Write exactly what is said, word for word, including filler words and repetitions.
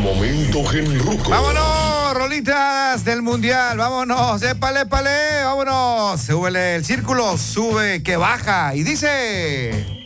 Momento Genruco. Vámonos, rolitas del mundial, vámonos, épale, épale, vámonos. Súbele el círculo, sube, que baja, y dice...